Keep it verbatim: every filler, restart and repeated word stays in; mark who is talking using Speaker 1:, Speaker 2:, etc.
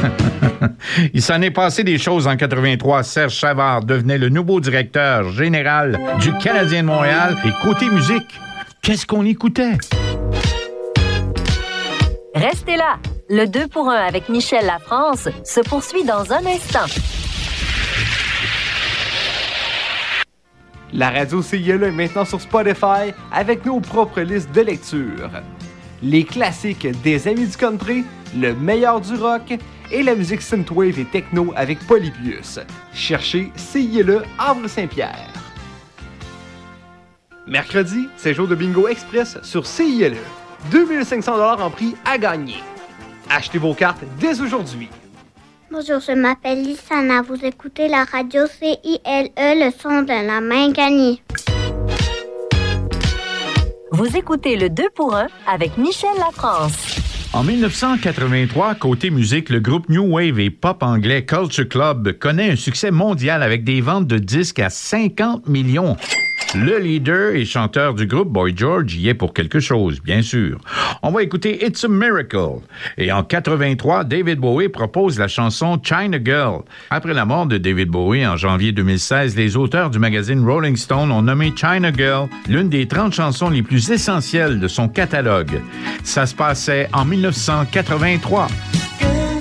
Speaker 1: Il s'en est passé des choses en quatre-vingt-trois. Serge Savard devenait le nouveau directeur général du Canadien de Montréal. Et côté musique, qu'est-ce qu'on écoutait?
Speaker 2: Restez là. Le deux pour un avec Michel Lafrance se poursuit dans un instant.
Speaker 3: La radio C I L E est maintenant sur Spotify avec nos propres listes de lecture. Les classiques des amis du country, le meilleur du rock et la musique synthwave et techno avec Polybius. Cherchez C I L E Havre-Saint-Pierre. Mercredi, c'est jour de bingo express sur C I L E. deux mille cinq cents dollars en prix à gagner. Achetez vos cartes dès aujourd'hui.
Speaker 4: Bonjour, je m'appelle Lissana. Vous écoutez la radio C I L E, le son de la main gagnée.
Speaker 2: Vous écoutez le deux pour un avec Michel Lafrance.
Speaker 1: En dix-neuf cent quatre-vingt-trois, côté musique, le groupe New Wave et pop anglais Culture Club connaît un succès mondial avec des ventes de disques à cinquante millions. Le leader et chanteur du groupe, Boy George, y est pour quelque chose, bien sûr. On va écouter It's a Miracle. Et en quatre-vingt-trois, David Bowie propose la chanson China Girl. Après la mort de David Bowie en janvier deux mille seize, les auteurs du magazine Rolling Stone ont nommé China Girl l'une des trente chansons les plus essentielles de son catalogue. Ça se passait en dix-neuf cent quatre-vingt-trois.